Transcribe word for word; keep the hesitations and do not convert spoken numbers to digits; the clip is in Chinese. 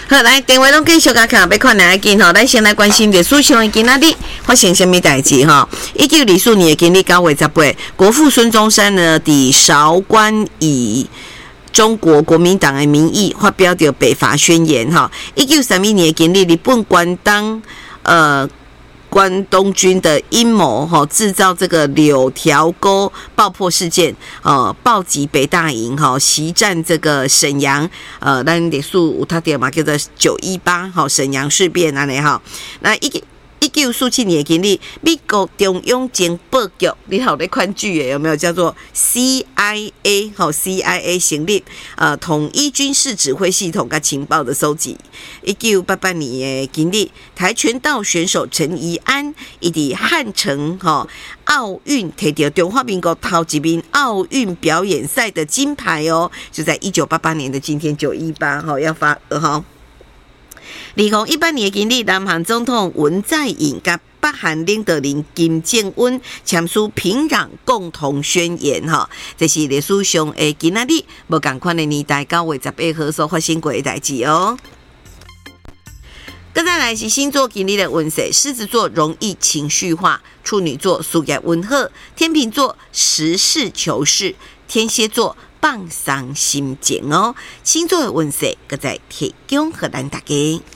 好，来电话拢继续甲看，要看哪一件吼？咱先来关心历史上的今仔日发生什么代志哈？一九二四年的今日九月十八，国父孙中山呢，伫韶关以中国国民党的名义发表着北伐宣言哈。一九三一年的今日，日本关东呃。关东军的阴谋哈，制造这个柳条沟爆破事件，呃，暴击北大营哈，袭占这个沈阳，呃，咱历史有读到嘛，叫做九一八哈，沈阳事变安尼哈，那一。一九四七年今日，美国中央情报局，你好在看剧诶，有没有叫做 C I A 好 C I A 成立，呃，统一军事指挥系统跟情报的收集。一九八八年诶今日，跆拳道选手陈怡安，伊伫汉城哈奥运摕到中华民国头一名奥运表演赛的金牌哦，就在一九八八年的今天九一八哈要发哈。二零一八年今日，南韩总统文在寅甲北韩领导人金正恩签署平壤共同宣言哈，这是历史上的今仔日无同款的年代九月十八号所发生过的代志哦。再来是星座今日的运势，狮子座容易情绪化，处女座事业温和，天秤座实事求是，天蝎座放松心情哦。星座的运势，搁再提供给咱大家。